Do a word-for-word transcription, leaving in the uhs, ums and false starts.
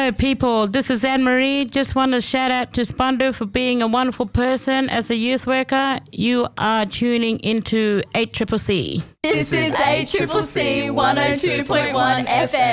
Hello, people. This is Anne-Marie. Just want to shout out to Spundo for being a wonderful person as a youth worker. You are tuning into eight C C C. This is eight C C C one oh two point one F M.